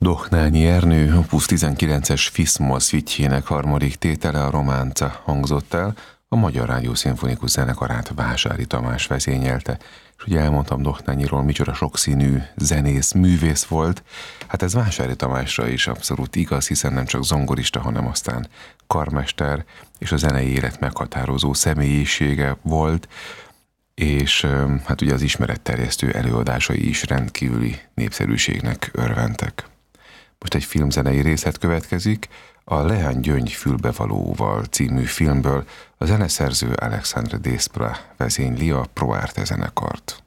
Dohnányi Ernő Opus 19-es Fis-moll szvitjének harmadik tétele, a Románca hangzott el, a Magyar Rádió Szimfonikus Zenekarát Vásári Tamás vezényelte, és ugye elmondtam Dohnányiról, micsoda sokszínű zenész, művész volt. Hát ez Vásári Tamásra is abszolút igaz, hiszen nem csak zongorista, hanem aztán karmester és a zenei élet meghatározó személyisége volt, és hát ugye az ismeretterjesztő előadásai is rendkívüli népszerűségnek örventek. Most egy filmzenei részlet következik, a Leány Gyöngy fülbevalóval című filmből. A zeneszerző Alexandre Desplat vezényli a Pro Arte zenekart.